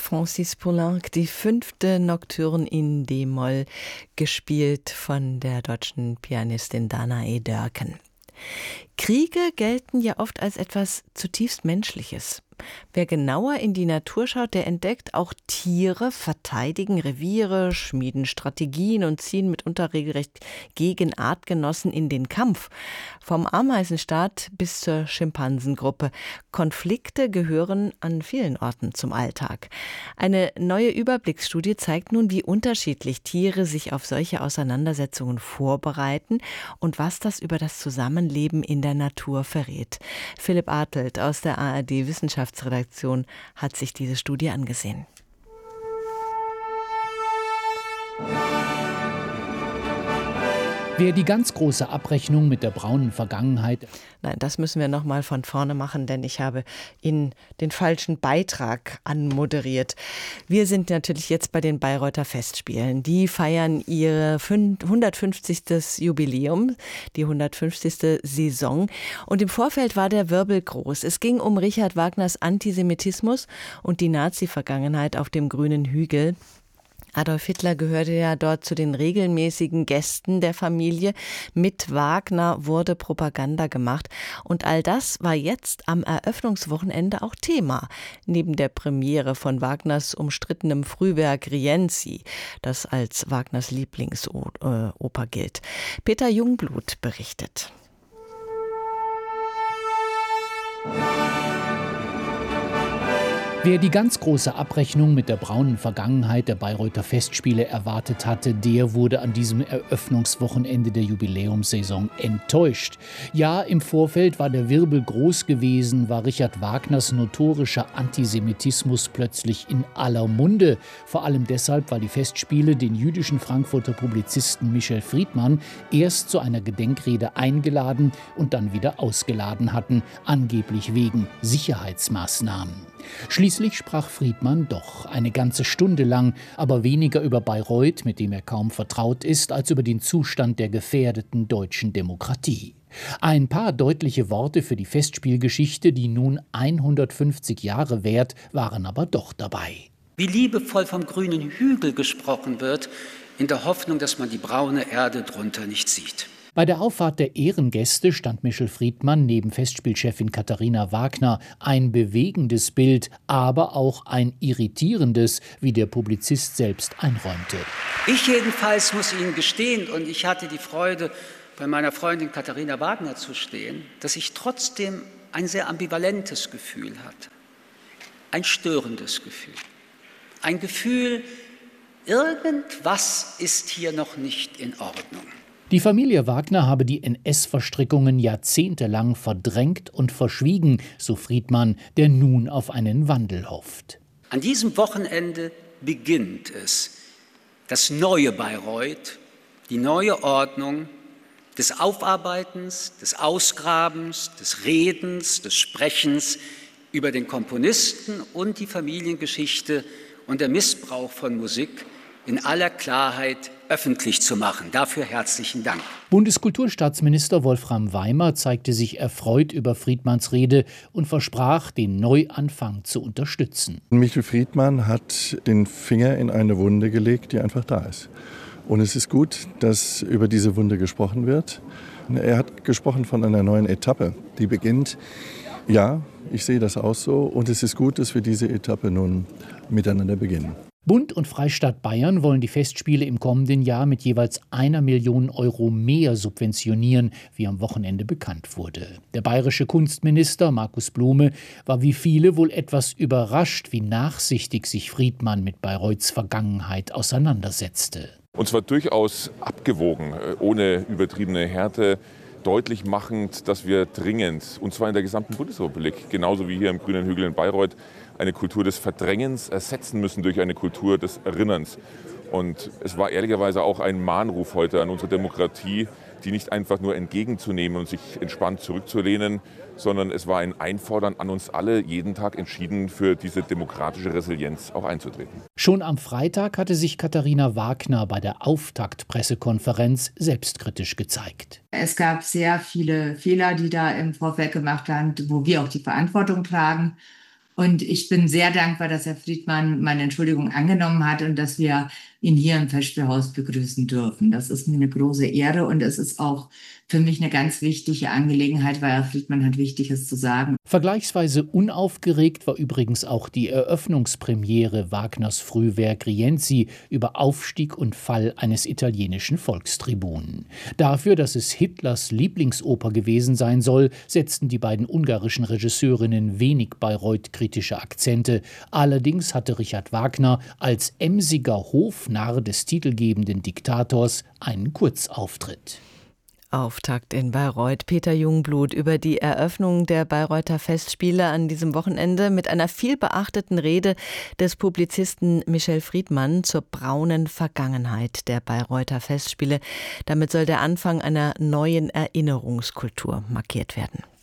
Francis Poulenc, die 5. Nocturne in D-Moll, gespielt von der deutschen Pianistin Danae Dörken. Kriege gelten ja oft als etwas zutiefst Menschliches. Wer genauer in die Natur schaut, der entdeckt, auch Tiere verteidigen Reviere, schmieden Strategien und ziehen mitunter regelrecht gegen Artgenossen in den Kampf. Vom Ameisenstaat bis zur Schimpansengruppe. Konflikte gehören an vielen Orten zum Alltag. Eine neue Überblicksstudie zeigt nun, wie unterschiedlich Tiere sich auf solche Auseinandersetzungen vorbereiten und was das über das Zusammenleben in der Natur verrät. Philipp Artelt aus der ARD-Wissenschaftsredaktion hat sich diese Studie angesehen. Wer die ganz große Abrechnung mit der braunen Vergangenheit... Nein, das müssen wir noch mal von vorne machen, denn ich habe Ihnen den falschen Beitrag anmoderiert. Wir sind natürlich jetzt bei den Bayreuther Festspielen. Die feiern ihr 150. Jubiläum, die 150. Saison. Und im Vorfeld war der Wirbel groß. Es ging um Richard Wagners Antisemitismus und die Nazi-Vergangenheit auf dem grünen Hügel. Adolf Hitler gehörte ja dort zu den regelmäßigen Gästen der Familie. Mit Wagner wurde Propaganda gemacht. Und all das war jetzt am Eröffnungswochenende auch Thema. Neben der Premiere von Wagners umstrittenem Frühwerk Rienzi, das als Wagners Lieblingsoper gilt. Peter Jungblut berichtet. Wer die ganz große Abrechnung mit der braunen Vergangenheit der Bayreuther Festspiele erwartet hatte, der wurde an diesem Eröffnungswochenende der Jubiläumssaison enttäuscht. Ja, im Vorfeld war der Wirbel groß gewesen, war Richard Wagners notorischer Antisemitismus plötzlich in aller Munde. Vor allem deshalb, weil die Festspiele den jüdischen Frankfurter Publizisten Michel Friedmann erst zu einer Gedenkrede eingeladen und dann wieder ausgeladen hatten, angeblich wegen Sicherheitsmaßnahmen. Schließlich sprach Friedmann doch eine ganze Stunde lang, aber weniger über Bayreuth, mit dem er kaum vertraut ist, als über den Zustand der gefährdeten deutschen Demokratie. Ein paar deutliche Worte für die Festspielgeschichte, die nun 150 Jahre währt, waren aber doch dabei. Wie liebevoll vom grünen Hügel gesprochen wird, in der Hoffnung, dass man die braune Erde drunter nicht sieht. Bei der Auffahrt der Ehrengäste stand Michel Friedmann neben Festspielchefin Katharina Wagner. Ein bewegendes Bild, aber auch ein irritierendes, wie der Publizist selbst einräumte. Ich jedenfalls muss Ihnen gestehen, und ich hatte die Freude, bei meiner Freundin Katharina Wagner zu stehen, dass ich trotzdem ein sehr ambivalentes Gefühl hatte. Ein störendes Gefühl. Ein Gefühl, irgendwas ist hier noch nicht in Ordnung. Die Familie Wagner habe die NS-Verstrickungen jahrzehntelang verdrängt und verschwiegen, so Friedmann, der nun auf einen Wandel hofft. An diesem Wochenende beginnt es, das neue Bayreuth, die neue Ordnung des Aufarbeitens, des Ausgrabens, des Redens, des Sprechens über den Komponisten und die Familiengeschichte und der Missbrauch von Musik in aller Klarheit öffentlich zu machen. Dafür herzlichen Dank. Bundeskulturstaatsminister Wolfram Weimer zeigte sich erfreut über Friedmanns Rede und versprach, den Neuanfang zu unterstützen. Michel Friedmann hat den Finger in eine Wunde gelegt, die einfach da ist. Und es ist gut, dass über diese Wunde gesprochen wird. Er hat gesprochen von einer neuen Etappe, die beginnt. Ja, ich sehe das auch so. Und es ist gut, dass wir diese Etappe nun miteinander beginnen. Bund und Freistaat Bayern wollen die Festspiele im kommenden Jahr mit jeweils 1 Million Euro mehr subventionieren, wie am Wochenende bekannt wurde. Der bayerische Kunstminister Markus Blume war wie viele wohl etwas überrascht, wie nachsichtig sich Friedmann mit Bayreuths Vergangenheit auseinandersetzte. Und zwar durchaus abgewogen, ohne übertriebene Härte, deutlich machend, dass wir dringend, und zwar in der gesamten Bundesrepublik, genauso wie hier im grünen Hügel in Bayreuth, eine Kultur des Verdrängens ersetzen müssen durch eine Kultur des Erinnerns. Und es war ehrlicherweise auch ein Mahnruf heute an unsere Demokratie, die nicht einfach nur entgegenzunehmen und sich entspannt zurückzulehnen, sondern es war ein Einfordern an uns alle, jeden Tag entschieden für diese demokratische Resilienz auch einzutreten. Schon am Freitag hatte sich Katharina Wagner bei der Auftaktpressekonferenz selbstkritisch gezeigt. Es gab sehr viele Fehler, die da im Vorfeld gemacht waren, wo wir auch die Verantwortung tragen. Und ich bin sehr dankbar, dass Herr Friedmann meine Entschuldigung angenommen hat und dass wir ihn hier im Festspielhaus begrüßen dürfen. Das ist mir eine große Ehre und es ist auch für mich eine ganz wichtige Angelegenheit, weil Herr Friedmann hat Wichtiges zu sagen. Vergleichsweise unaufgeregt war übrigens auch die Eröffnungspremiere Wagners Frühwerk Rienzi über Aufstieg und Fall eines italienischen Volkstribunen. Dafür, dass es Hitlers Lieblingsoper gewesen sein soll, setzten die beiden ungarischen Regisseurinnen wenig Bayreuth-kritische Akzente. Allerdings hatte Richard Wagner als emsiger Hofnarr des titelgebenden Diktators einen Kurzauftritt. Auftakt in Bayreuth. Peter Jungblut über die Eröffnung der Bayreuther Festspiele an diesem Wochenende mit einer vielbeachteten Rede des Publizisten Michel Friedmann zur braunen Vergangenheit der Bayreuther Festspiele. Damit soll der Anfang einer neuen Erinnerungskultur markiert werden.